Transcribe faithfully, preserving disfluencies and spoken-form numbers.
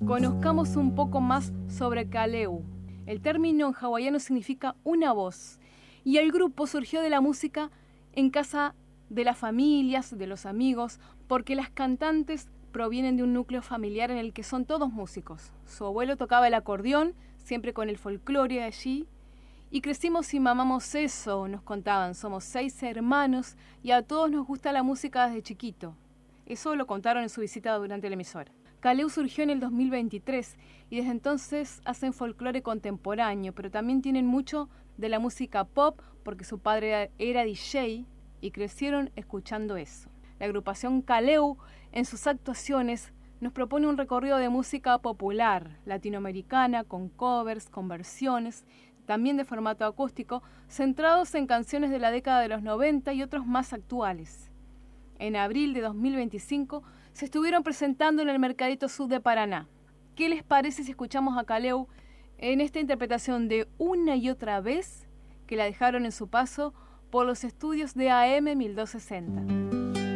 Conozcamos un poco más sobre Kaleu. El término en hawaiano significa una voz, y el grupo surgió de la música en casa de las familias, de los amigos, porque las cantantes provienen de un núcleo familiar en el que son todos músicos. Su abuelo tocaba el acordeón, siempre con el folclore allí, y crecimos y mamamos eso, nos contaban. Somos seis hermanos y a todos nos gusta la música desde chiquito. Eso lo contaron en su visita durante la emisora. Kaleu surgió en el dos mil veintitrés y desde entonces hacen folclore contemporáneo, pero también tienen mucho de la música pop porque su padre era D J y crecieron escuchando eso. La agrupación Kaleu en sus actuaciones nos propone un recorrido de música popular latinoamericana con covers, con versiones, también de formato acústico, centrados en canciones de la década de los noventa y otros más actuales. En abril de dos mil veinticinco se estuvieron presentando en el Mercadito Sur de Paraná. ¿Qué les parece si escuchamos a Kaleu en esta interpretación de Una y Otra Vez que la dejaron en su paso por los estudios de A M mil doscientos sesenta?